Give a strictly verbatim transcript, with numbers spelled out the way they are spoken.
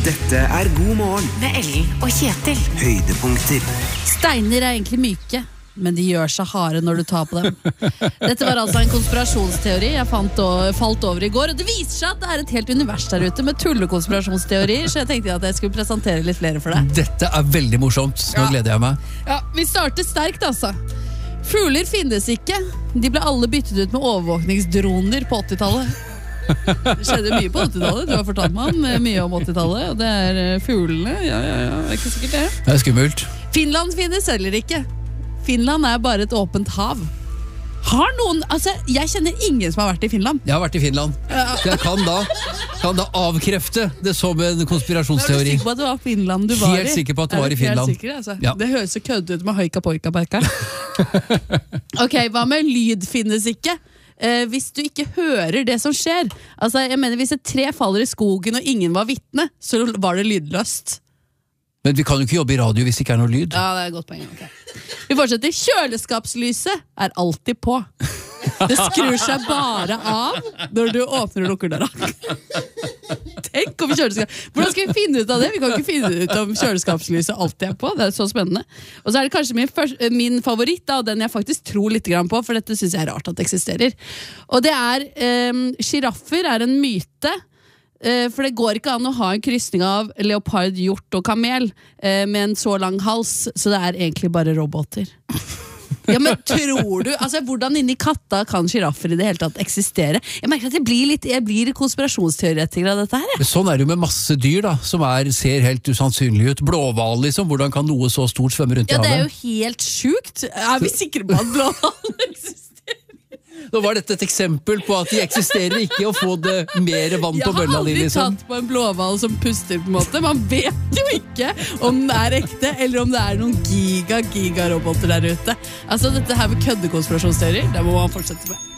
Dette er God morgen med Ellen og Kjetil. Høydepunkter. Steiner er egentlig myke, men de gjør seg harde når du tar på dem. Dette var altså en konspirasjonsteori jeg fant og, falt over i går, og det viser seg at det er et helt univers der ute med tullekonspirasjonsteorier, så jeg tenkte at jeg skulle presentere litt flere for deg. Dette er veldig morsomt, nå Ja. gleder jeg meg. Ja, vi starter sterkt altså. Fugler finnes ikke. De ble alle byttet ut med overvåkningsdroner på åttitallet. Det skjedde mye på åttitallet. Du har fortalt meg om mye om åttitallet, og det er fuglene. Ja, ja, ja, det er ikke sikkert det. Det er skummelt. Finland finnes heller ikke. Finland er bare et åpent hav. Har noen, altså jeg kjenner ingen som har vært i Finland. Jeg har vært i Finland. Så jeg kan da, kan da avkrefte det som en Er du konspirasjonsteori. sikker på at det var Finland du var i? Helt sikker på at det Er var du i Finland. Helt sikker, altså? Ja. Det høres så kødd ut med høyka poika perka. Ok, hva med lyd finnes ikke? Eh, hvis du ikke hører det som skjer. Altså, jeg mener, hvis et tre faller i skogen og ingen var vitne, så var det lydløst. Men vi kan jo ikke jobbe i radio hvis det ikke er noe lyd. Ja, det er et godt poeng. Okay. Vi fortsetter. Kjøleskapslyset er alltid på. Det skrur seg bare av når du åpner og lukker døra. Tenk om kjøleskap. Hvordan skal vi finne ut av det? Vi kan ikke finne ut om kjøleskapslyset alltid er på. Det er så spennende. Og så er det kanskje min, først, min favoritt, da, og den jeg faktisk tror litt grann på, for dette synes jeg er rart at det eksisterer. Og det er um, giraffer er en myte. Uh, for det går ikke an å ha en krysning av leopard, hjort og kamel uh, med en så lang hals, så det er egentlig bare roboter. Ja, men tror du, altså hvordan inni katta kan giraffer i det hele tatt eksistere? Jeg merker at jeg blir litt, jeg blir konspirasjonsteoretiker av dette her. Jeg. Men sånn er det jo med masse dyr da, som er, ser helt usannsynlig ut. Blåhval liksom, hvordan kan noe så stort svømme rundt Ja, i det er havet? jo helt sjukt. Er vi sikre på at blåhval eksisterer? Nå var dette et eksempel på at de eksisterer ikke å få det mer vann Jeg på har mølla di aldri liksom. tatt på en blåhval som puster på en måte. Man vet jo ikke om den er ekte, eller om det er noen giga-giga-roboter der ute. Altså dette her med køddekonspirasjonsteorier, det må man fortsette med.